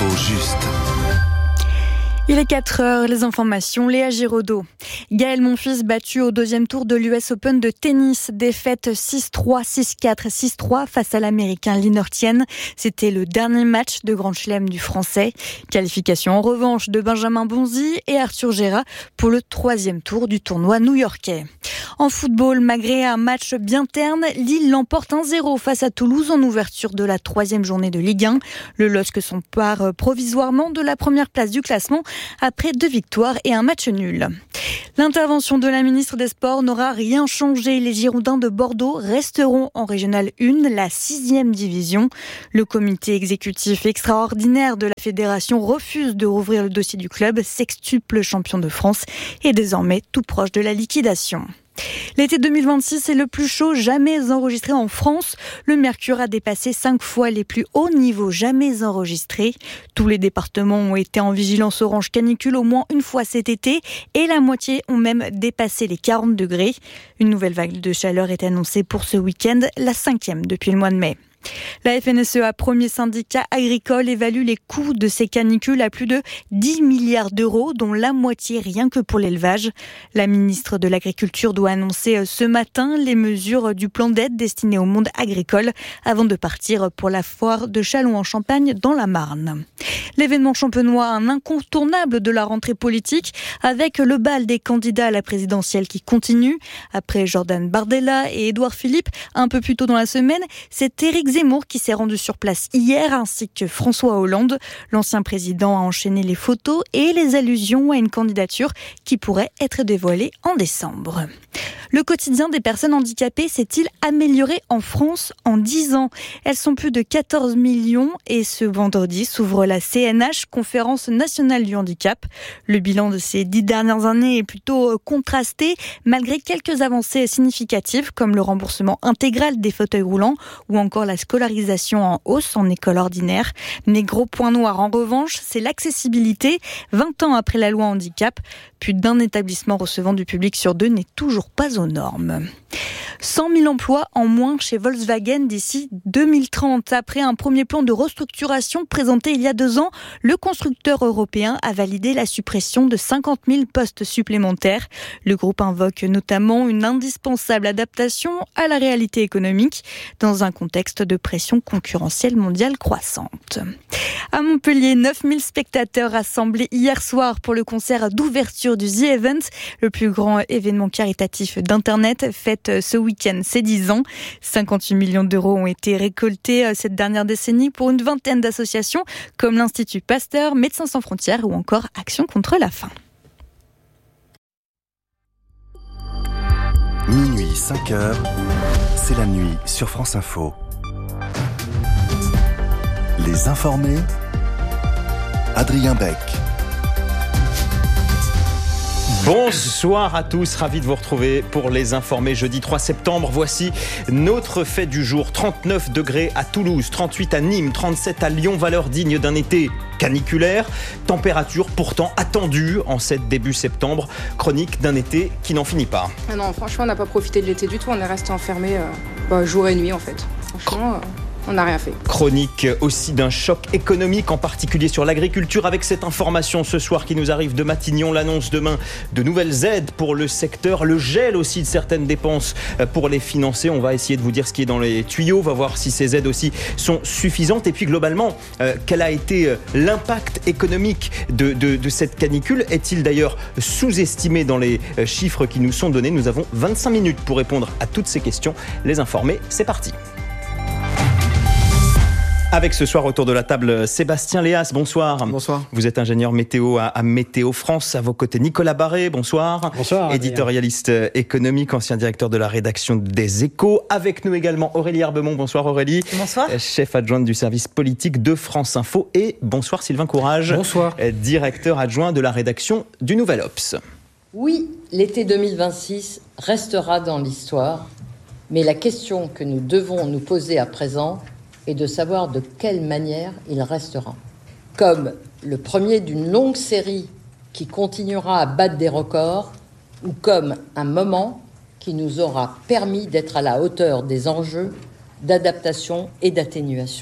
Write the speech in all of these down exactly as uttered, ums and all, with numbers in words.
L'info juste. Il est quatre heures, les informations, Léa Giraudot. Gaël Monfils battu au deuxième tour de l'U S Open de tennis. Défaite six trois, six quatre, six trois face à l'Américain Lee Nortjen. C'était le dernier match de Grand Chelem du Français. Qualification en revanche de Benjamin Bonzi et Arthur Gérard pour le troisième tour du tournoi new-yorkais. En football, malgré un match bien terne, Lille l'emporte un zéro face à Toulouse en ouverture de la troisième journée de Ligue un. Le L O S C s'empare provisoirement de la première place du classement après deux victoires et un match nul. L'intervention de la ministre des Sports n'aura rien changé. Les Girondins de Bordeaux resteront en Régionale un, la sixième division. Le comité exécutif extraordinaire de la fédération refuse de rouvrir le dossier du club, sextuple champion de France, et désormais tout proche de la liquidation. L'été deux mille vingt-six est le plus chaud jamais enregistré en France. Le mercure a dépassé cinq fois les plus hauts niveaux jamais enregistrés. Tous les départements ont été en vigilance orange canicule au moins une fois cet été et la moitié ont même dépassé les quarante degrés. Une nouvelle vague de chaleur est annoncée pour ce week-end, la cinquième depuis le mois de mai. La F N S E A, premier syndicat agricole, évalue les coûts de ces canicules à plus de dix milliards d'euros, dont la moitié rien que pour l'élevage. La ministre de l'Agriculture doit annoncer ce matin les mesures du plan d'aide destiné au monde agricole avant de partir pour la foire de Châlons-en-Champagne dans la Marne. L'événement champenois, un incontournable de la rentrée politique, avec le bal des candidats à la présidentielle qui continue. Après Jordan Bardella et Édouard Philippe, un peu plus tôt dans la semaine, c'est Éric Zemmour qui s'est rendu sur place hier, ainsi que François Hollande. L'ancien président a enchaîné les photos et les allusions à une candidature qui pourrait être dévoilée en décembre. Le quotidien des personnes handicapées s'est-il amélioré en France en dix ans ? Elles sont plus de quatorze millions et ce vendredi s'ouvre la C N H, Conférence nationale du handicap. Le bilan de ces dix dernières années est plutôt contrasté, malgré quelques avancées significatives comme le remboursement intégral des fauteuils roulants ou encore la scolarisation en hausse en école ordinaire. Mais gros point noir en revanche, c'est l'accessibilité. vingt ans après la loi handicap, plus d'un établissement recevant du public sur deux n'est toujours pas aux normes. cent mille emplois en moins chez Volkswagen d'ici deux mille trente. Après un premier plan de restructuration présenté il y a deux ans, le constructeur européen a validé la suppression de cinquante mille postes supplémentaires. Le groupe invoque notamment une indispensable adaptation à la réalité économique dans un contexte de pression concurrentielle mondiale croissante. À Montpellier, neuf mille spectateurs rassemblés hier soir pour le concert d'ouverture du The Event, le plus grand événement caritatif d'Internet, fête ce week-end ses dix ans. cinquante-huit millions d'euros ont été récoltés cette dernière décennie pour une vingtaine d'associations comme l'Institut Pasteur, Médecins sans frontières ou encore Action contre la faim. Minuit, cinq heures, c'est la nuit sur France Info. Les informés, Adrien Beck. Bonsoir à tous, ravi de vous retrouver pour les informés jeudi trois septembre. Voici notre fait du jour. trente-neuf degrés à Toulouse, trente-huit à Nîmes, trente-sept à Lyon, valeur digne d'un été caniculaire. Température pourtant attendue en cette début septembre, chronique d'un été qui n'en finit pas. Ah non, franchement, on n'a pas profité de l'été du tout, on est resté enfermés euh, bah, jour et nuit en fait. Franchement... Euh... on n'a rien fait. Chronique aussi d'un choc économique, en particulier sur l'agriculture, avec cette information ce soir qui nous arrive de Matignon, l'annonce demain de nouvelles aides pour le secteur, le gel aussi de certaines dépenses pour les financer. On va essayer de vous dire ce qui est dans les tuyaux, on va voir si ces aides aussi sont suffisantes. Et puis globalement, euh, quel a été l'impact économique de, de, de cette canicule ? Est-il d'ailleurs sous-estimé dans les chiffres qui nous sont donnés ? Nous avons vingt-cinq minutes pour répondre à toutes ces questions. Les informés, c'est parti. Avec ce soir autour de la table Sébastien Léas, bonsoir. Bonsoir. Vous êtes ingénieur météo à, à Météo France. À vos côtés Nicolas Barré, bonsoir. Bonsoir. Éditorialiste économique, ancien directeur de la rédaction des Échos. Avec nous également Aurélie Herbemont. Bonsoir Aurélie. Bonsoir. Chef adjointe du service politique de France Info. Et bonsoir Sylvain Courage. Bonsoir. Directeur adjoint de la rédaction du Nouvel Obs. Oui, l'été deux mille vingt-six restera dans l'histoire. Mais la question que nous devons nous poser à présent et de savoir de quelle manière il restera. Comme le premier d'une longue série qui continuera à battre des records, ou comme un moment qui nous aura permis d'être à la hauteur des enjeux d'adaptation et d'atténuation.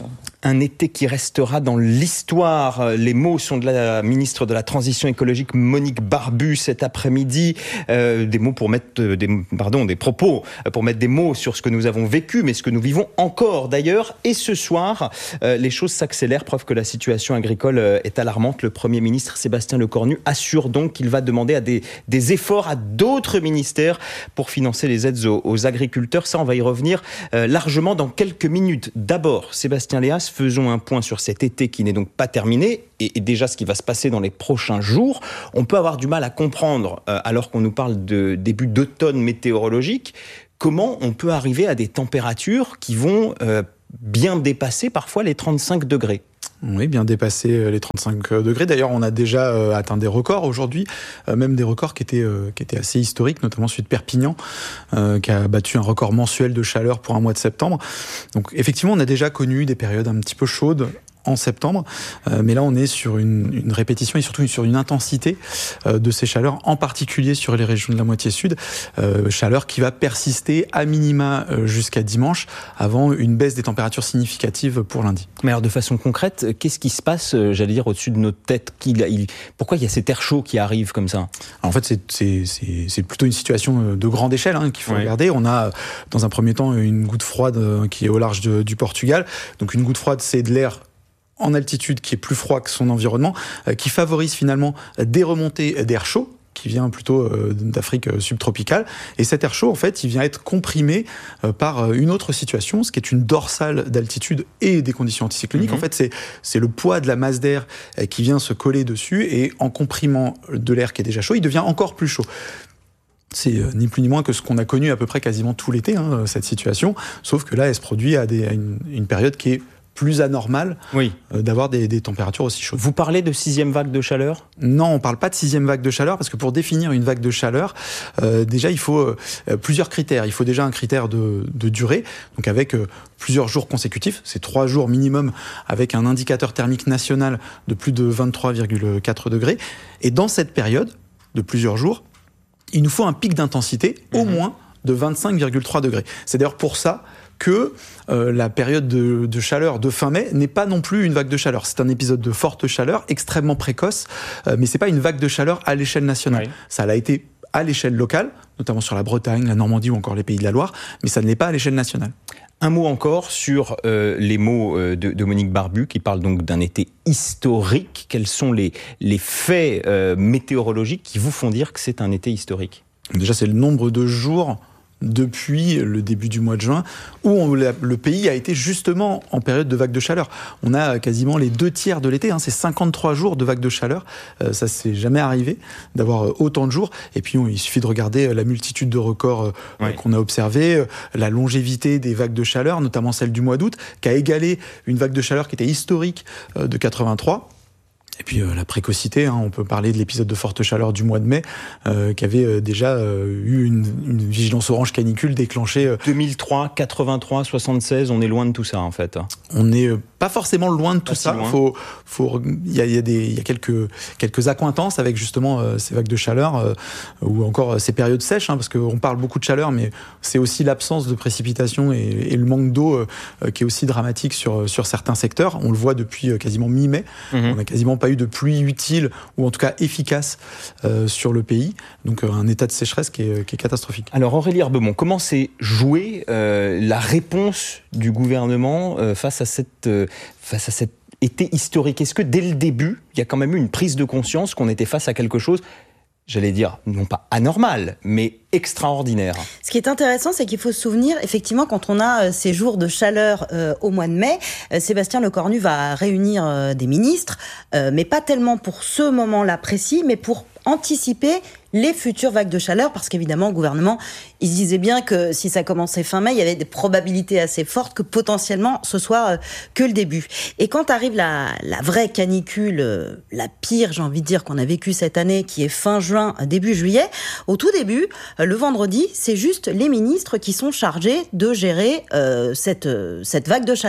Un été qui restera dans l'histoire. Les mots sont de la ministre de la Transition écologique Monique Barbu cet après-midi. Euh, des mots pour mettre des, pardon, des propos pour mettre des mots sur ce que nous avons vécu, mais ce que nous vivons encore d'ailleurs. Et ce soir, euh, les choses s'accélèrent, preuve que la situation agricole est alarmante. Le Premier ministre Sébastien Lecornu assure donc qu'il va demander à des, des efforts à d'autres ministères pour financer les aides aux, aux agriculteurs. Ça, on va y revenir euh, largement dans quelques minutes. D'abord, Sébastien Léas, faisons un point sur cet été qui n'est donc pas terminé et, et déjà ce qui va se passer dans les prochains jours. On peut avoir du mal à comprendre, euh, alors qu'on nous parle de début d'automne météorologique, comment on peut arriver à des températures qui vont euh, bien dépasser parfois les trente-cinq degrés. Oui, bien dépasser les trente-cinq degrés. D'ailleurs, on a déjà euh, atteint des records aujourd'hui, euh, même des records qui étaient, euh, qui étaient assez historiques, notamment celui de Perpignan, euh, qui a battu un record mensuel de chaleur pour un mois de septembre. Donc, effectivement, on a déjà connu des périodes un petit peu chaudes en septembre, euh, mais là on est sur une, une répétition et surtout sur une intensité euh, de ces chaleurs, en particulier sur les régions de la moitié sud, euh, chaleur qui va persister à minima euh, jusqu'à dimanche, avant une baisse des températures significatives pour lundi. Mais alors de façon concrète, qu'est-ce qui se passe, euh, j'allais dire, au-dessus de notre tête? il, il, Pourquoi il y a cet air chaud qui arrive comme ça? Alors, en fait, c'est, c'est, c'est, c'est plutôt une situation de grande échelle hein, qu'il faut ouais. regarder. On a dans un premier temps une goutte froide euh, qui est au large de, du Portugal. Donc une goutte froide, c'est de l'air en altitude qui est plus froid que son environnement, euh, qui favorise finalement des remontées d'air chaud, qui vient plutôt euh, d'Afrique subtropicale. Et cet air chaud, en fait, il vient être comprimé euh, par une autre situation, ce qui est une dorsale d'altitude et des conditions anticycloniques. Mmh. En fait, c'est, c'est le poids de la masse d'air euh, qui vient se coller dessus, et en comprimant de l'air qui est déjà chaud, il devient encore plus chaud. C'est euh, ni plus ni moins que ce qu'on a connu à peu près quasiment tout l'été, hein, cette situation, sauf que là, elle se produit à, des, à une, une période qui est plus anormal oui. euh, d'avoir des, des températures aussi chaudes. Vous parlez de sixième vague de chaleur ? Non, on ne parle pas de sixième vague de chaleur, parce que pour définir une vague de chaleur, euh, déjà il faut euh, plusieurs critères. Il faut déjà un critère de, de durée, donc avec euh, plusieurs jours consécutifs, c'est trois jours minimum, avec un indicateur thermique national de plus de vingt-trois virgule quatre degrés. Et dans cette période de plusieurs jours, il nous faut un pic d'intensité mmh. au moins de vingt-cinq virgule trois degrés. C'est d'ailleurs pour ça que euh, la période de, de chaleur de fin mai n'est pas non plus une vague de chaleur. C'est un épisode de forte chaleur, extrêmement précoce, euh, mais c'est pas une vague de chaleur à l'échelle nationale. Oui. Ça l'a été à l'échelle locale, notamment sur la Bretagne, la Normandie ou encore les Pays de la Loire, mais ça ne l'est pas à l'échelle nationale. Un mot encore sur euh, les mots euh, de, de Monique Barbu, qui parle donc d'un été historique. Quels sont les, les faits euh, météorologiques qui vous font dire que c'est un été historique ? Déjà, c'est le nombre de jours depuis le début du mois de juin, où on, la, le pays a été justement en période de vague de chaleur. On a quasiment les deux tiers de l'été, hein, c'est cinquante-trois jours de vague de chaleur. Euh, ça s'est jamais arrivé d'avoir autant de jours. Et puis on, il suffit de regarder la multitude de records euh, oui. qu'on a observés, euh, la longévité des vagues de chaleur, notamment celle du mois d'août, qui a égalé une vague de chaleur qui était historique euh, de quatre-vingt-trois. Et puis euh, la précocité, hein, on peut parler de l'épisode de forte chaleur du mois de mai, euh, qui avait euh, déjà euh, eu une, une vigilance orange canicule déclenchée. Euh, deux mille trois, quatre-vingt-trois, soixante-seize, on est loin de tout ça en fait. On n'est euh, pas forcément loin de tout pas ça. Il faut, faut, y a, y a, des, y a quelques, quelques accointances avec justement euh, ces vagues de chaleur, euh, ou encore euh, ces périodes sèches, hein, parce qu'on parle beaucoup de chaleur, mais c'est aussi l'absence de précipitations et, et le manque d'eau euh, qui est aussi dramatique sur, sur certains secteurs. On le voit depuis euh, quasiment mi-mai. Mmh. On n'a quasiment pas eu de pluie utile, ou en tout cas efficace euh, sur le pays. Donc euh, un état de sécheresse qui est, qui est catastrophique. Alors Aurélie Herbemont, comment s'est jouée euh, la réponse du gouvernement euh, face à cette, euh, face à cet été historique ? Est-ce que dès le début, il y a quand même eu une prise de conscience qu'on était face à quelque chose, j'allais dire, non pas anormal, mais extraordinaire? Ce qui est intéressant, c'est qu'il faut se souvenir, effectivement, quand on a euh, ces jours de chaleur euh, au mois de mai, euh, Sébastien Lecornu va réunir euh, des ministres, euh, mais pas tellement pour ce moment-là précis, mais pour anticiper les futures vagues de chaleur, parce qu'évidemment, le gouvernement, il se disait bien que si ça commençait fin mai, il y avait des probabilités assez fortes que potentiellement ce soit euh, que le début. Et quand arrive la, la vraie canicule, euh, la pire, j'ai envie de dire, qu'on a vécue cette année, qui est fin juin, début juillet, au tout début, euh, le vendredi, c'est juste les ministres qui sont chargés de gérer euh, cette, euh, cette vague de chaleur.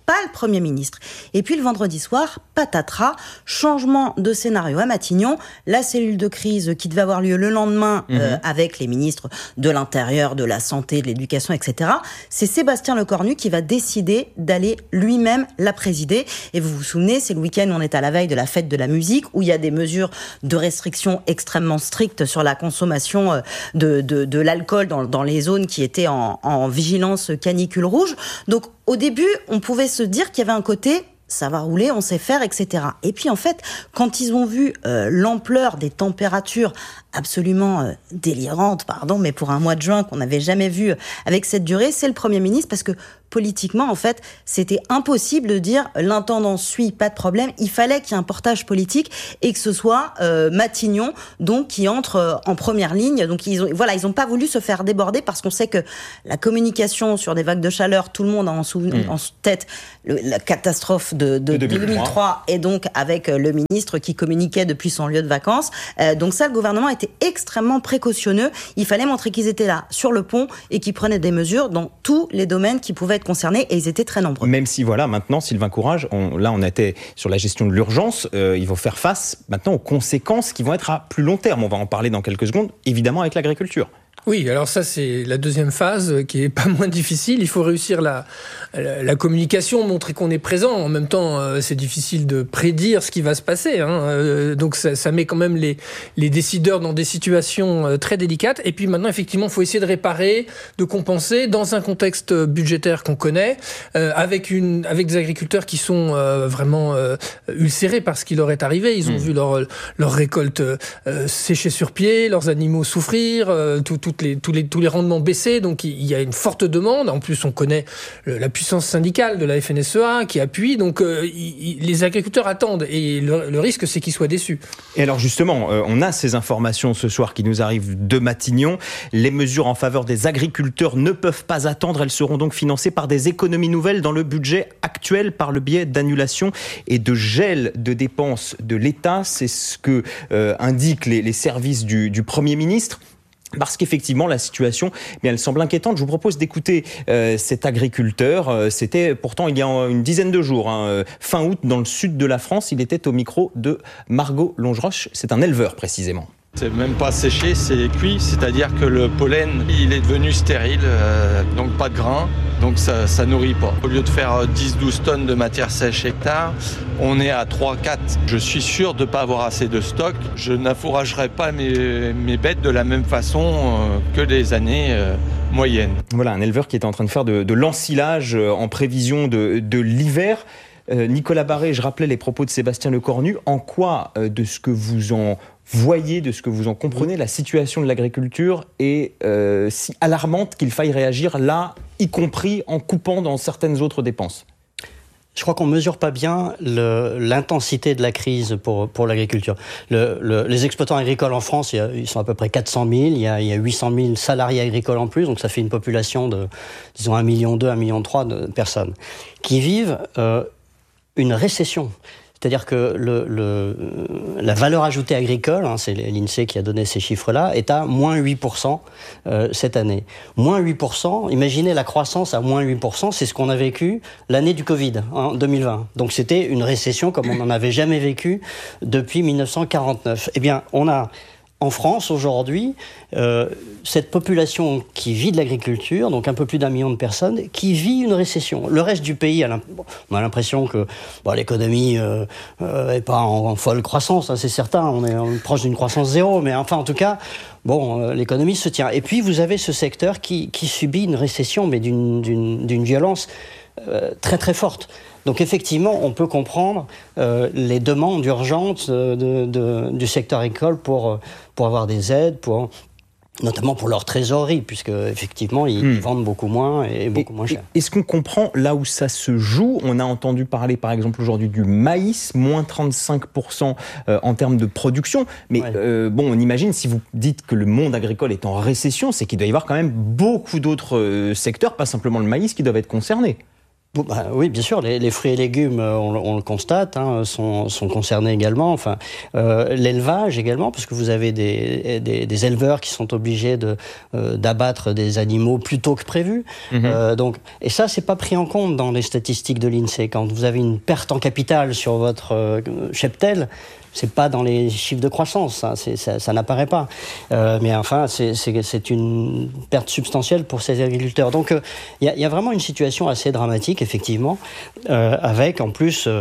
pas le Premier ministre. Et puis le vendredi soir, patatras, changement de scénario à Matignon, la cellule de crise qui devait avoir lieu le lendemain mmh. euh, avec les ministres de l'Intérieur, de la Santé, de l'Éducation, et cetera. C'est Sébastien Lecornu qui va décider d'aller lui-même la présider. Et vous vous souvenez, c'est le week-end où on est à la veille de la fête de la musique, où il y a des mesures de restriction extrêmement strictes sur la consommation de, de, de l'alcool dans, dans les zones qui étaient en, en vigilance canicule rouge. Donc au début, on pouvait se dire qu'il y avait un côté ça va rouler, on sait faire, et cetera. Et puis en fait, quand ils ont vu euh, l'ampleur des températures absolument euh, délirantes, pardon, mais pour un mois de juin qu'on n'avait jamais vu avec cette durée, c'est le Premier ministre, parce que politiquement, en fait, c'était impossible de dire l'intendance suit, pas de problème. Il fallait qu'il y ait un portage politique et que ce soit euh, Matignon, donc qui entre euh, en première ligne. Donc ils ont, voilà, ils n'ont pas voulu se faire déborder parce qu'on sait que la communication sur des vagues de chaleur, tout le monde a en, sou- mmh. en tête le, la catastrophe de, de, de deux mille trois et donc avec le ministre qui communiquait depuis son lieu de vacances. Euh, donc ça, le gouvernement était extrêmement précautionneux. Il fallait montrer qu'ils étaient là sur le pont et qu'ils prenaient des mesures dans tous les domaines qui pouvaient être concernés, et ils étaient très nombreux. Même si, voilà, maintenant, Sylvain Courage, on, là, on était sur la gestion de l'urgence, euh, il faut faire face maintenant aux conséquences qui vont être à plus long terme. On va en parler dans quelques secondes, évidemment, avec l'agriculture. Oui, alors ça, c'est la deuxième phase qui est pas moins difficile. Il faut réussir la, la, la communication, montrer qu'on est présent. En même temps, euh, c'est difficile de prédire ce qui va se passer. Hein. Euh, donc ça, ça met quand même les, les décideurs dans des situations euh, très délicates. Et puis maintenant, effectivement, il faut essayer de réparer, de compenser dans un contexte budgétaire qu'on connaît, euh, avec, une, avec des agriculteurs qui sont euh, vraiment euh, ulcérés par ce qui leur est arrivé. Ils ont mmh. vu leur, leur récolte euh, sécher sur pied, leurs animaux souffrir, euh, tout, tout Les, tous, les, tous les rendements baissés, donc il y a une forte demande. En plus, on connaît le, la puissance syndicale de la F N S E A qui appuie, donc euh, il, les agriculteurs attendent et le, le risque, c'est qu'ils soient déçus. Et alors justement, euh, on a ces informations ce soir qui nous arrivent de Matignon. Les mesures en faveur des agriculteurs ne peuvent pas attendre. Elles seront donc financées par des économies nouvelles dans le budget actuel par le biais d'annulation et de gel de dépenses de l'État. C'est ce que euh, indiquent les, les services du, du Premier ministre. Parce qu'effectivement, la situation, eh bien, elle semble inquiétante. Je vous propose d'écouter euh, cet agriculteur. Euh, c'était pourtant il y a une dizaine de jours, hein, fin août, dans le sud de la France. Il était au micro de Margot Longeroche. C'est un éleveur, précisément. C'est même pas séché, c'est cuit, c'est-à-dire que le pollen, il est devenu stérile, euh, donc pas de grains, donc ça, ça nourrit pas. Au lieu de faire dix à douze tonnes de matière sèche hectare, on est à trois à quatre. Je suis sûr de ne pas avoir assez de stock. Je n'affouragerai pas mes, mes bêtes de la même façon euh, que les années euh, moyennes. Voilà, un éleveur qui est en train de faire de, de l'ensilage en prévision de, de l'hiver. Euh, Nicolas Barré, je rappelais les propos de Sébastien Lecornu. En quoi, euh, de ce que vous en voyez, de ce que vous en comprenez, la situation de l'agriculture est euh, si alarmante qu'il faille réagir là, y compris en coupant dans certaines autres dépenses? Je crois qu'on ne mesure pas bien le, l'intensité de la crise pour, pour l'agriculture. Le, le, les exploitants agricoles en France, il y a, ils sont à peu près quatre cent mille, il y, a, il y a huit cent mille salariés agricoles en plus, donc ça fait une population de, disons, un virgule deux, un virgule trois million de personnes, qui vivent euh, une récession. C'est-à-dire que le, le, la valeur ajoutée agricole, hein, c'est l'INSEE qui a donné ces chiffres-là, est à moins huit pour cent euh, cette année. Moins huit pour cent, imaginez la croissance à moins huit pour cent, c'est ce qu'on a vécu l'année du Covid, en deux mille vingt. Donc c'était une récession comme on n'en avait jamais vécu depuis mille neuf cent quarante-neuf. Eh bien, on a en France, aujourd'hui, euh, cette population qui vit de l'agriculture, donc un peu plus d'un million de personnes, qui vit une récession. Le reste du pays, a bon, on a l'impression que bon, l'économie n'est euh, euh, pas en, en folle croissance, hein, c'est certain, on est, on est proche d'une croissance zéro, mais enfin, en tout cas, bon, euh, l'économie se tient. Et puis, vous avez ce secteur qui, qui subit une récession, mais d'une, d'une, d'une violence euh, très très forte. Donc effectivement, on peut comprendre euh, les demandes urgentes de, de, du secteur agricole pour, pour avoir des aides, pour, notamment pour leur trésorerie, puisque effectivement ils, mmh. ils vendent beaucoup moins et beaucoup et, moins cher. Est-ce qu'on comprend là où ça se joue? On a entendu parler par exemple aujourd'hui du maïs, moins trente-cinq pour cent euh, en termes de production. Mais ouais. euh, bon, on imagine, si vous dites que le monde agricole est en récession, c'est qu'il doit y avoir quand même beaucoup d'autres euh, secteurs, pas simplement le maïs, qui doivent être concernés. Bah, oui, bien sûr, les, les fruits et légumes, on, on le constate, hein, sont, sont concernés également. Enfin, euh, l'élevage également, parce que vous avez des, des, des éleveurs qui sont obligés de, euh, d'abattre des animaux plus tôt que prévu. Mmh. Euh, donc, et ça, c'est pas pris en compte dans les statistiques de l'INSEE. Quand vous avez une perte en capital sur votre euh, cheptel, c'est pas dans les chiffres de croissance, hein, c'est, ça, ça n'apparaît pas. Euh, mais enfin, c'est, c'est, c'est une perte substantielle pour ces agriculteurs. Donc, il euh, y, y a vraiment une situation assez dramatique, effectivement, euh, avec en plus euh,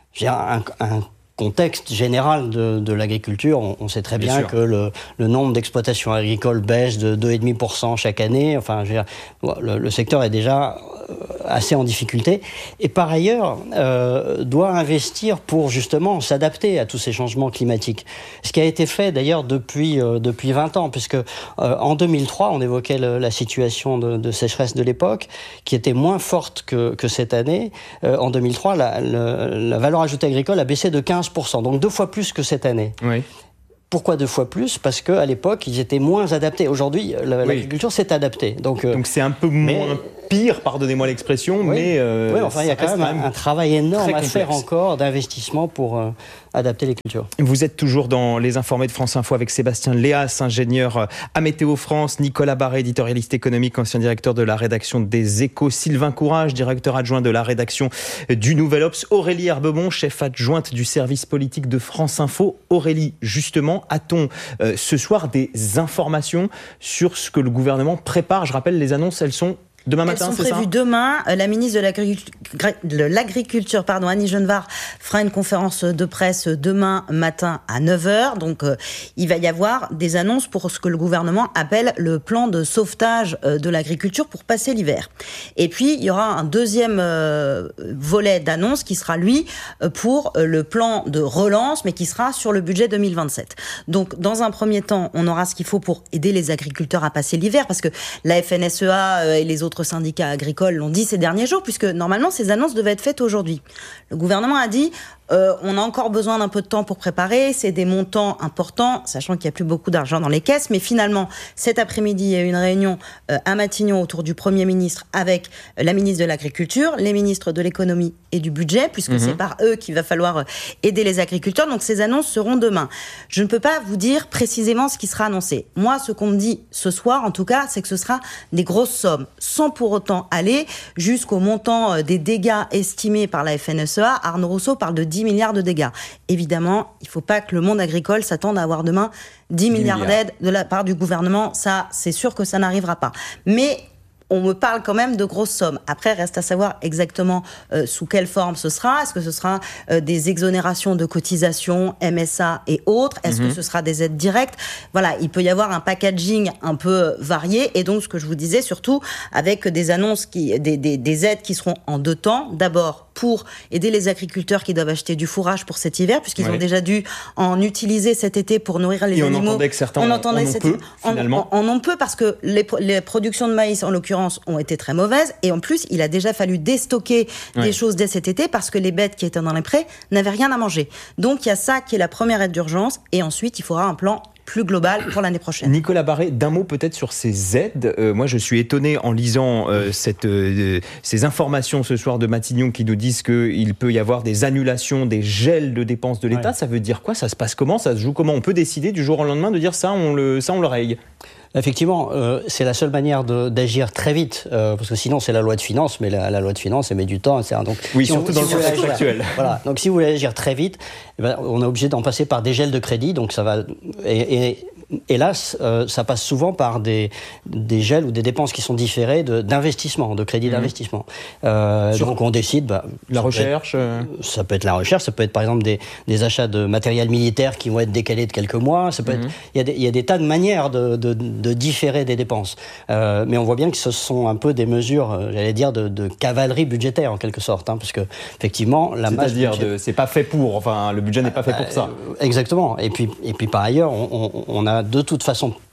un, un contexte général de, de l'agriculture. On, on sait très bien, bien que le, le nombre d'exploitations agricoles baisse de deux virgule cinq pour cent chaque année. Enfin, je veux dire, le, le secteur est déjà assez en difficulté et par ailleurs euh, doit investir pour justement s'adapter à tous ces changements climatiques. Ce qui a été fait d'ailleurs depuis, euh, depuis vingt ans, puisque euh, en deux mille trois, on évoquait le, la situation de, de sécheresse de l'époque, qui était moins forte que, que cette année. Euh, en deux mille trois, la, la, la valeur ajoutée agricole a baissé de quinze pour cent, donc deux fois plus que cette année. Oui. Pourquoi deux fois plus ? Parce qu'à l'époque, ils étaient moins adaptés. Aujourd'hui, la, oui. l'agriculture s'est adaptée. Donc, euh, donc c'est un peu mais, moins pire, pardonnez-moi l'expression, oui. mais... Euh, oui, enfin, il y a quand même, quand même un, un travail énorme à faire encore d'investissement pour euh, adapter les cultures. Vous êtes toujours dans Les Informés de France Info avec Sébastien Léas, ingénieur à Météo France, Nicolas Barré, éditorialiste économique, ancien directeur de la rédaction des Échos, Sylvain Courage, directeur adjoint de la rédaction du Nouvel Obs, Aurélie Herbemont, chef adjointe du service politique de France Info. Aurélie, justement, a-t-on euh, ce soir des informations sur ce que le gouvernement prépare ? Je rappelle, les annonces, elles sont demain matin, c'est ça ? Elles sont prévues demain. La ministre de l'Agriculture, de l'Agriculture pardon, Annie Genevard, fera une conférence de presse demain matin à neuf heures. Donc, euh, il va y avoir des annonces pour ce que le gouvernement appelle le plan de sauvetage euh, de l'agriculture pour passer l'hiver. Et puis, il y aura un deuxième euh, volet d'annonces qui sera, lui, euh, pour euh, le plan de relance, mais qui sera sur le budget deux mille vingt-sept. Donc, dans un premier temps, on aura ce qu'il faut pour aider les agriculteurs à passer l'hiver, parce que la F N S E A euh, et les autres syndicats agricoles l'ont dit ces derniers jours, puisque normalement ces annonces devaient être faites aujourd'hui. Le gouvernement a dit euh, on a encore besoin d'un peu de temps pour préparer, c'est des montants importants, sachant qu'il n'y a plus beaucoup d'argent dans les caisses, mais finalement cet après-midi il y a eu une réunion euh, à Matignon autour du Premier ministre avec euh, la ministre de l'Agriculture, les ministres de l'Économie et du Budget, puisque mmh. c'est par eux qu'il va falloir euh, aider les agriculteurs, donc ces annonces seront demain. Je ne peux pas vous dire précisément ce qui sera annoncé. Moi, ce qu'on me dit ce soir, en tout cas, c'est que ce sera des grosses sommes, sans pour autant aller jusqu'au montant des dégâts estimés par la F N S E A. Arnaud Rousseau parle de dix milliards de dégâts. Évidemment, il ne faut pas que le monde agricole s'attende à avoir demain dix milliards d'aides de la part du gouvernement. Ça, c'est sûr que ça n'arrivera pas. Mais on me parle quand même de grosses sommes. Après, reste à savoir exactement euh, sous quelle forme ce sera. Est-ce que ce sera euh, des exonérations de cotisations, M S A et autres ? Est-ce mm-hmm. que ce sera des aides directes ? Voilà, il peut y avoir un packaging un peu varié. Et donc, ce que je vous disais, surtout avec des annonces, qui, des, des, des aides qui seront en deux temps. D'abord, pour aider les agriculteurs qui doivent acheter du fourrage pour cet hiver, puisqu'ils oui. ont déjà dû en utiliser cet été pour nourrir les et animaux. On entendait que certains on entendait en, en, peu, en, finalement. En, en, en ont peu parce que les, les productions de maïs, en l'occurrence, ont été très mauvaises. Et en plus, il a déjà fallu déstocker ouais. des choses dès cet été parce que les bêtes qui étaient dans les prés n'avaient rien à manger. Donc, il y a ça qui est la première aide d'urgence. Et ensuite, il faudra un plan plus global pour l'année prochaine. Nicolas Barré, d'un mot peut-être sur ces aides. Euh, moi, je suis étonné en lisant euh, cette, euh, ces informations ce soir de Matignon qui nous disent qu'il peut y avoir des annulations, des gels de dépenses de l'État. Ouais. Ça veut dire quoi ? Ça se passe comment ? Ça se joue comment ? On peut décider du jour au lendemain de dire ça, on le, ça, on le règle. Effectivement, euh, c'est la seule manière de, d'agir très vite, euh, parce que sinon c'est la loi de finances, mais la, la loi de finances, elle met du temps, et cetera. Donc, oui, si surtout on, dans si le contexte actuel. Voilà. Donc si vous voulez agir très vite, eh ben, on est obligé d'en passer par des gels de crédit, donc ça va... Et, et, hélas, euh, ça passe souvent par des, des gels ou des dépenses qui sont différées de, d'investissement, de crédit mmh. d'investissement. Euh, donc on décide... Bah, la recherche être, Ça peut être la recherche, ça peut être par exemple des, des achats de matériel militaire qui vont être décalés de quelques mois. Ça peut mmh. être, il y a des, il y a des tas de manières de, de, de différer des dépenses. Euh, mais on voit bien que ce sont un peu des mesures, j'allais dire, de, de cavalerie budgétaire en quelque sorte, hein, parce que effectivement la masse. C'est-à-dire, budget... de, c'est pas fait pour. Enfin, le budget n'est pas fait pour ça. Euh, exactement. Et puis, et puis par ailleurs, on, on, on a de toute façon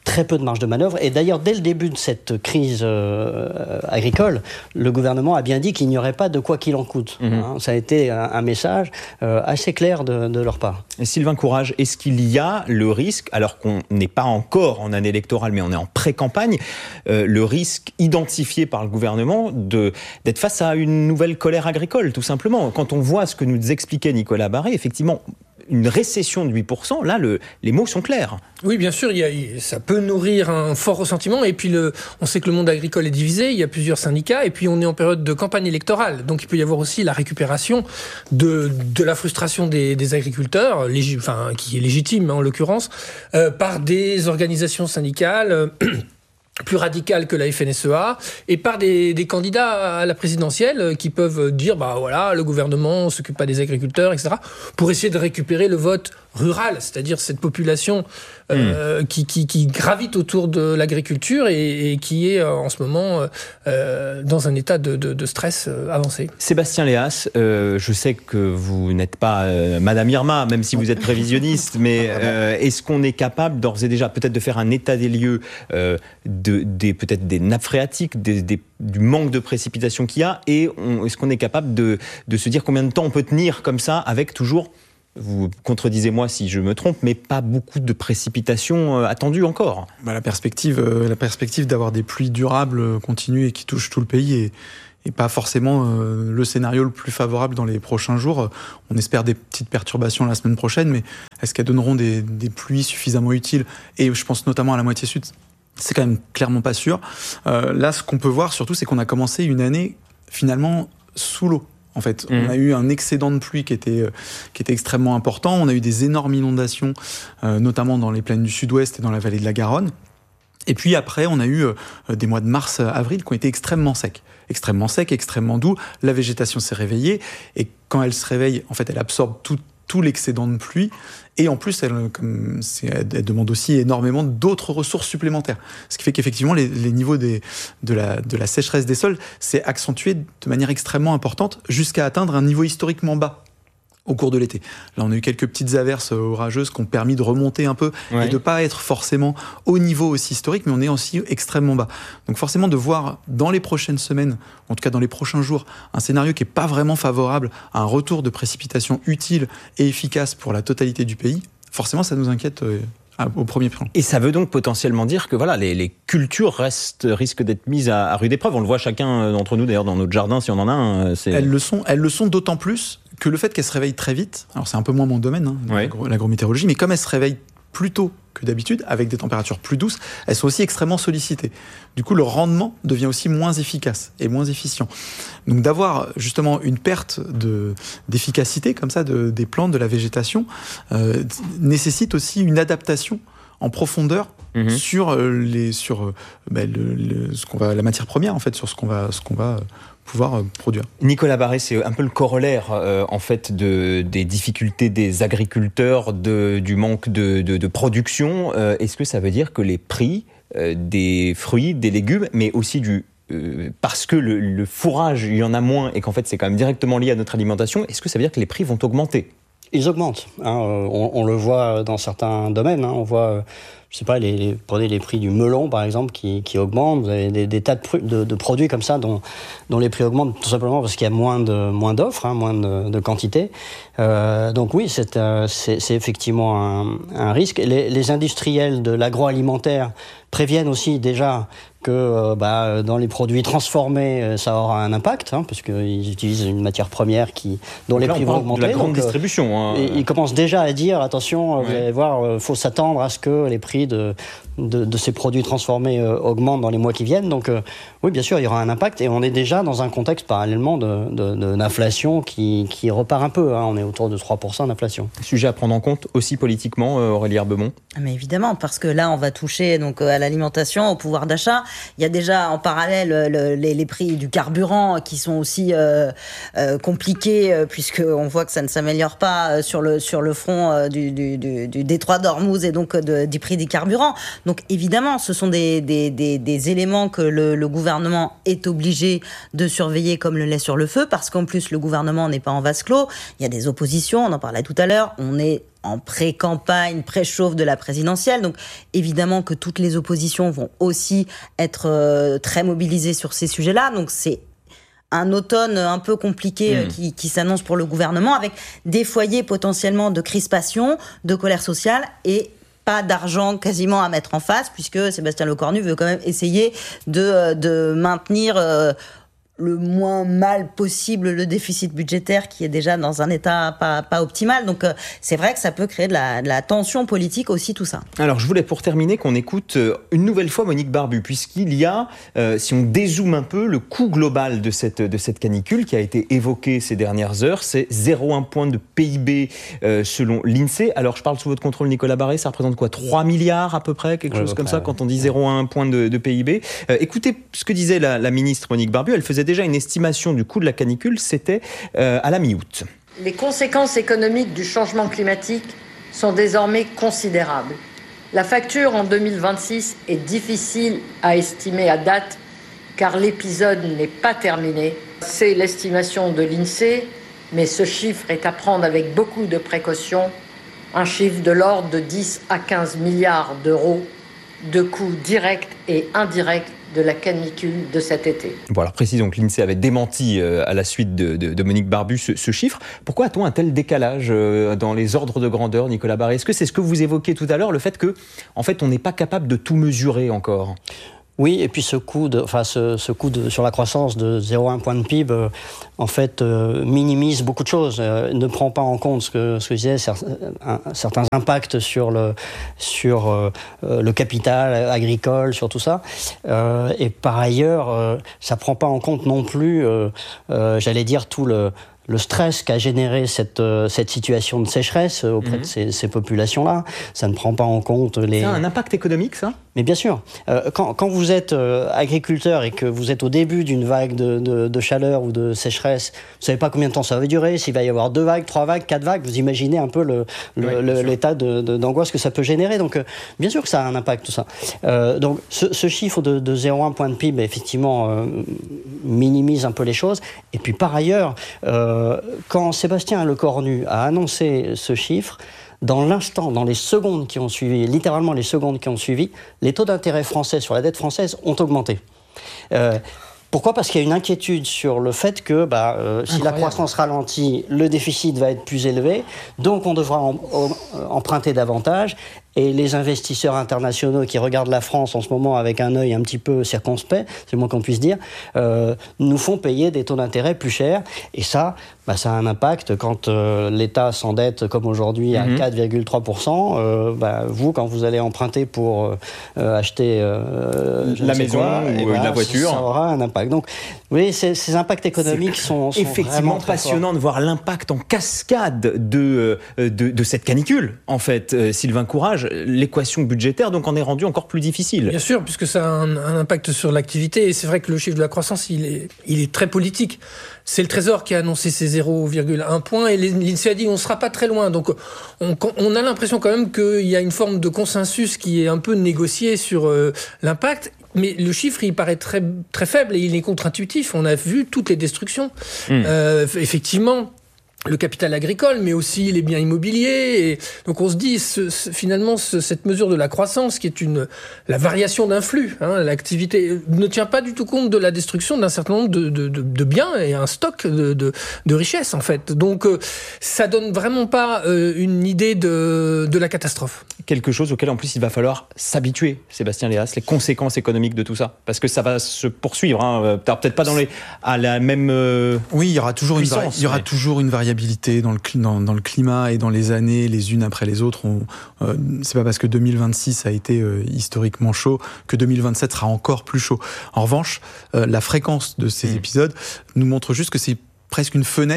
très peu de marge de manœuvre. Et d'ailleurs, dès le début de cette crise euh, agricole, le gouvernement a bien dit qu'il n'y aurait pas de quoi qu'il en coûte. Mmh. Hein, ça a été un, un message euh, assez clair de, de leur part. Et Sylvain Courage, est-ce qu'il y a le risque, alors qu'on n'est pas encore en année électorale, mais on est en pré-campagne, euh, le risque identifié par le gouvernement de, d'être face à une nouvelle colère agricole, tout simplement? Quand on voit ce que nous expliquait Nicolas Barré, effectivement, une récession de huit pour cent, là, le, les mots sont clairs. Oui, bien sûr, il y a, ça peut nourrir un fort ressentiment. Et puis, le, on sait que le monde agricole est divisé, il y a plusieurs syndicats, et puis on est en période de campagne électorale. Donc, il peut y avoir aussi la récupération de, de la frustration des, des agriculteurs, lég, enfin, qui est légitime, hein, en l'occurrence, euh, par des organisations syndicales euh, plus radicales que la F N S E A, et par des, des candidats à la présidentielle qui peuvent dire, bah voilà, le gouvernement ne s'occupe pas des agriculteurs, et cetera, pour essayer de récupérer le vote rural, c'est-à-dire cette population euh, mmh. qui, qui, qui gravite autour de l'agriculture et, et qui est euh, en ce moment euh, dans un état de, de, de stress euh, avancé. Sébastien Léas, euh, je sais que vous n'êtes pas euh, Madame Irma, même si vous êtes prévisionniste, mais euh, est-ce qu'on est capable d'ores et déjà peut-être de faire un état des lieux euh, de, des, peut-être des nappes phréatiques, des, des, du manque de précipitation qu'il y a, et on, est-ce qu'on est capable de, de se dire combien de temps on peut tenir comme ça avec toujours... Vous contredisez-moi si je me trompe, mais pas beaucoup de précipitations attendues encore. Bah, la perspective, euh, la perspective d'avoir des pluies durables, continues et qui touchent tout le pays est, est pas forcément euh, le scénario le plus favorable dans les prochains jours. On espère des petites perturbations la semaine prochaine, mais est-ce qu'elles donneront des, des pluies suffisamment utiles? Et je pense notamment à la moitié sud. C'est quand même clairement pas sûr. Euh, là, ce qu'on peut voir surtout, c'est qu'on a commencé une année finalement sous l'eau. En fait, mmh. on a eu un excédent de pluie qui était, euh, qui était extrêmement important. On a eu des énormes inondations, euh, notamment dans les plaines du sud-ouest et dans la vallée de la Garonne. Et puis après, on a eu euh, des mois de mars, avril qui ont été extrêmement secs. Extrêmement secs, extrêmement doux. La végétation s'est réveillée. Et quand elle se réveille, en fait, elle absorbe tout, tout l'excédent de pluie. Et en plus, elle, comme c'est, elle demande aussi énormément d'autres ressources supplémentaires. Ce qui fait qu'effectivement, les, les niveaux des, de, la, de la sécheresse des sols s'est accentué de manière extrêmement importante jusqu'à atteindre un niveau historiquement bas au cours de l'été. Là, on a eu quelques petites averses orageuses qui ont permis de remonter un peu ouais. et de ne pas être forcément au niveau aussi historique, mais on est aussi extrêmement bas. Donc forcément, de voir dans les prochaines semaines, en tout cas dans les prochains jours, un scénario qui n'est pas vraiment favorable à un retour de précipitations utiles et efficaces pour la totalité du pays, forcément, ça nous inquiète euh, au premier plan. Et ça veut donc potentiellement dire que voilà, les, les cultures restent, risquent d'être mises à, à rude épreuve. On le voit chacun d'entre nous, d'ailleurs, dans notre jardin, si on en a un. C'est... Elles le sont, elles le sont d'autant plus que le fait qu'elle se réveille très vite, alors c'est un peu moins mon domaine, hein, ouais. l'agro- l'agrométéorologie, mais comme elle se réveille plus tôt que d'habitude, avec des températures plus douces, elles sont aussi extrêmement sollicitées. Du coup, le rendement devient aussi moins efficace et moins efficient. Donc d'avoir justement une perte de, d'efficacité comme ça de, des plantes, de la végétation, euh, nécessite aussi une adaptation en profondeur mmh. sur les sur euh, bah, le, le, ce qu'on va la matière première en fait, sur ce qu'on va ce qu'on va pouvoir produire. Nicolas Barré, c'est un peu le corollaire euh, en fait de, des difficultés des agriculteurs, de, du manque de, de, de production. Euh, est-ce que ça veut dire que les prix euh, des fruits, des légumes, mais aussi du euh, parce que le, le fourrage, il y en a moins et qu'en fait c'est quand même directement lié à notre alimentation, est-ce que ça veut dire que les prix vont augmenter ? Ils augmentent. Hein, on, on le voit dans certains domaines. Hein, on voit, je sais pas, les, les, prenez les prix du melon par exemple qui, qui augmentent. Vous avez des, des tas de, de, de produits comme ça dont, dont les prix augmentent tout simplement parce qu'il y a moins de moins d'offres, hein, moins de, de quantité. Euh, donc oui, c'est, euh, c'est, c'est effectivement un, un risque. Les, les industriels de l'agroalimentaire préviennent aussi déjà que euh, bah, dans les produits transformés, ça aura un impact, hein, parce qu'ils utilisent une matière première qui, dont donc les là, prix vont augmenter. De la grande donc, distribution. Hein. Et, ils commencent déjà à dire, attention, ouais. vous allez voir, il faut s'attendre à ce que les prix de, de, de ces produits transformés euh, augmentent dans les mois qui viennent. Donc euh, oui, bien sûr, il y aura un impact, et on est déjà dans un contexte parallèlement de, de, de, d'inflation qui, qui repart un peu. Hein. On est autour de trois pour cent d'inflation. Sujet à prendre en compte aussi politiquement, Aurélie Herbemont. Mais évidemment, parce que là, on va toucher donc à l'alimentation, au pouvoir d'achat. Il y a déjà en parallèle le, les, les prix du carburant qui sont aussi euh, euh, compliqués euh, puisqu'on voit que ça ne s'améliore pas sur le, sur le front euh, du, du, du, du détroit d'Ormuz et donc de, du prix carburants. Donc évidemment, ce sont des, des, des, des éléments que le, le gouvernement est obligé de surveiller comme le lait sur le feu, parce qu'en plus, le gouvernement n'est pas en vase clos. Il y a des oppositions, on en parlait tout à l'heure. On est en pré-campagne, pré-chauffe de la présidentielle. Donc, évidemment que toutes les oppositions vont aussi être euh, très mobilisées sur ces sujets-là. Donc, c'est un automne un peu compliqué mmh. qui, qui s'annonce pour le gouvernement, avec des foyers potentiellement de crispation, de colère sociale et pas d'argent quasiment à mettre en face, puisque Sébastien Lecornu veut quand même essayer de, de maintenir euh, le moins mal possible le déficit budgétaire qui est déjà dans un état pas, pas optimal. Donc euh, c'est vrai que ça peut créer de la, de la tension politique aussi, tout ça. Alors je voulais pour terminer qu'on écoute une nouvelle fois Monique Barbu, puisqu'il y a, euh, si on dézoome un peu, le coût global de cette, de cette canicule qui a été évoqué ces dernières heures, c'est zéro virgule un point de P I B euh, selon l'INSEE. Alors je parle sous votre contrôle, Nicolas Barré, ça représente quoi, trois milliards à peu près, quelque ouais, chose comme près, ça, ouais. Quand on dit zéro virgule un point de, de P I B. Euh, écoutez ce que disait la, la ministre Monique Barbu, elle faisait déjà une estimation du coût de la canicule, c'était euh, à la mi-août. Les conséquences économiques du changement climatique sont désormais considérables. La facture en deux mille vingt-six est difficile à estimer à date car l'épisode n'est pas terminé. C'est l'estimation de l'INSEE, mais ce chiffre est à prendre avec beaucoup de précaution. Un chiffre de l'ordre de dix à quinze milliards d'euros de coûts directs et indirects de la canicule de cet été. Voilà, précisons que l'INSEE avait démenti euh, à la suite de, de, de Monique Barbu ce, ce chiffre. Pourquoi a-t-on un tel décalage euh, dans les ordres de grandeur, Nicolas Barré ? Est-ce que c'est ce que vous évoquiez tout à l'heure, le fait que, en fait, on n'est pas capable de tout mesurer encore ? Oui, et puis ce coût, de, enfin ce, ce coût de, sur la croissance de zéro virgule un point de P I B, euh, en fait, euh, minimise beaucoup de choses. Euh, ne prend pas en compte ce que, ce que je disais, cer- un, certains impacts sur le sur euh, le capital agricole, sur tout ça. Euh, et par ailleurs, euh, ça prend pas en compte non plus, euh, euh, j'allais dire tout le le stress qu'a généré cette, euh, cette situation de sécheresse auprès mmh. de ces, ces populations-là. Ça ne prend pas en compte les... Ça a un impact économique, ça ? Mais bien sûr. Euh, quand, quand vous êtes euh, agriculteur et que vous êtes au début d'une vague de, de, de chaleur ou de sécheresse, vous ne savez pas combien de temps ça va durer, s'il va y avoir deux vagues, trois vagues, quatre vagues, vous imaginez un peu le, le, oui, le, l'état de, de, d'angoisse que ça peut générer. Donc, euh, bien sûr que ça a un impact, tout ça. Euh, donc, ce, ce chiffre de, de zéro virgule un point de P I B, effectivement, euh, minimise un peu les choses. Et puis, par ailleurs... Euh, quand Sébastien Lecornu a annoncé ce chiffre, dans l'instant, dans les secondes qui ont suivi, littéralement les secondes qui ont suivi, les taux d'intérêt français sur la dette française ont augmenté. Euh, Pourquoi ? Parce qu'il y a une inquiétude sur le fait que bah, euh, si la croissance ralentit, le déficit va être plus élevé, donc on devra en, en, emprunter davantage. Et les investisseurs internationaux qui regardent la France en ce moment avec un œil un petit peu circonspect, c'est le moins qu'on puisse dire, euh, nous font payer des taux d'intérêt plus chers. Et ça, bah, ça a un impact quand euh, l'État s'endette comme aujourd'hui à mmh. quatre virgule trois pour cent. Euh, bah, vous, quand vous allez emprunter pour euh, acheter euh, la maison quoi, ou bah, la voiture, ça aura un impact. Donc, vous voyez, ces, ces impacts économiques sont, sont effectivement passionnant de voir l'impact en cascade de, de, de cette canicule. En fait, euh, Sylvain Courage, l'équation budgétaire donc en est rendue encore plus difficile. Bien sûr, puisque ça a un, un impact sur l'activité. Et c'est vrai que le chiffre de la croissance, il est, il est très politique. C'est le Trésor qui a annoncé ces zéro virgule un point et l'INSEE a dit on ne sera pas très loin. Donc on, on a l'impression quand même qu'il y a une forme de consensus qui est un peu négocié sur euh, l'impact. Mais le chiffre, il paraît très, très faible et il est contre-intuitif. On a vu toutes les destructions. Mmh. Euh, effectivement, le capital agricole, mais aussi les biens immobiliers. Et donc on se dit, ce, ce, finalement, ce, cette mesure de la croissance, qui est une, la variation d'un flux, hein, l'activité, ne tient pas du tout compte de la destruction d'un certain nombre de, de, de, de biens et un stock de, de, de richesses, en fait. Donc euh, ça donne vraiment pas euh, une idée de, de la catastrophe. Quelque chose auquel, en plus, il va falloir s'habituer, Sébastien Léas, les conséquences économiques de tout ça. Parce que ça va se poursuivre, hein, peut-être pas dans les, à la même euh, Oui, il y aura toujours puissance, une, vari- il y aura mais... toujours une variation dans le, dans, dans le climat et dans les années, les unes après les autres. On, euh, c'est pas parce que deux mille vingt-six a été euh, historiquement chaud que deux mille vingt-sept sera encore plus chaud. En revanche, euh, la fréquence de ces mmh. épisodes nous montre juste que c'est presque une fenêtre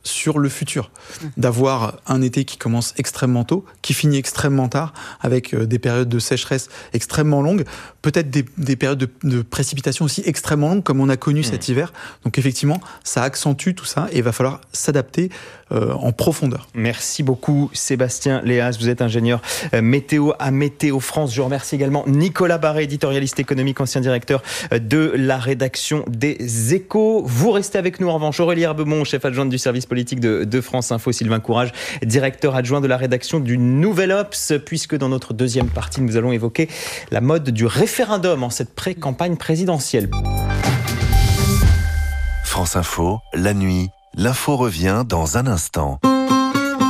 sur le futur, d'avoir un été qui commence extrêmement tôt, qui finit extrêmement tard, avec des périodes de sécheresse extrêmement longues, peut-être des, des périodes de, de précipitation aussi extrêmement longues, comme on a connu mmh. cet hiver. Donc effectivement, ça accentue tout ça et il va falloir s'adapter euh, en profondeur. Merci beaucoup Sébastien Léas, vous êtes ingénieur euh, météo à Météo France. Je remercie également Nicolas Barré, éditorialiste économique, ancien directeur de la rédaction des Échos. Vous restez avec nous en revanche. Aurélie Herbemont, chef adjointe du service politique de, de France Info, Sylvain Courage, directeur adjoint de la rédaction du Nouvel Obs, puisque dans notre deuxième partie, nous allons évoquer la mode du référendum en cette pré-campagne présidentielle. France Info, la nuit, l'info revient dans un instant.